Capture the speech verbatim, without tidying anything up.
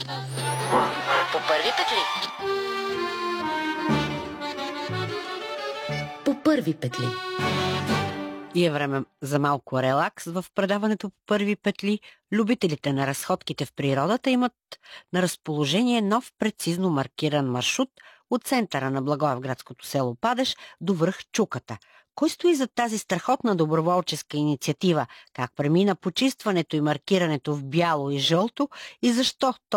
По първи петли. По първи петли. И е време за малко релакс в предаването по първи петли. Любителите на разходките в природата имат на разположение нов прецизно маркиран маршрут от центъра на благоевградското село Падеж до връх Чуката. Кой стои зад тази страхотна доброволческа инициатива? Как премина почистването и маркирането в бяло и жълто? И защо